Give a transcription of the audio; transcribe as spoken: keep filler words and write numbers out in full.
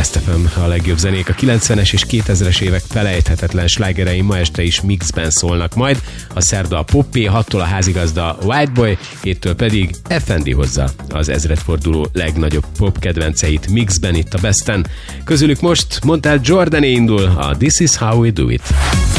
Last ef em, a legjobb zenék a kilencvenes és kétezres évek felejthetetlen slágerei ma este is mixben szólnak majd. A szerda a Poppé, hattól a házigazda Whiteboy, héttől pedig ef en dé hozza az ezredforduló legnagyobb pop kedvenceit mixben itt a Besten. Közülük most Montel Jordané indul a This Is How We Do It.